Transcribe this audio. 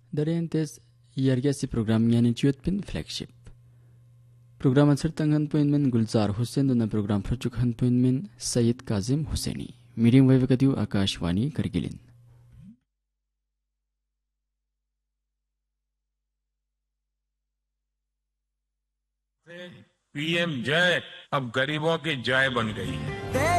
Dariantes Yargasi program yani Chutpin flagship. Program answer tangan pointment Gulzar Hussein dona program Fachukhan pointment Sayyid Kazim Husseini. Meeting Vivakadu Akashwani Kargilin. PM जय अब गरीबों की जय बन गई है।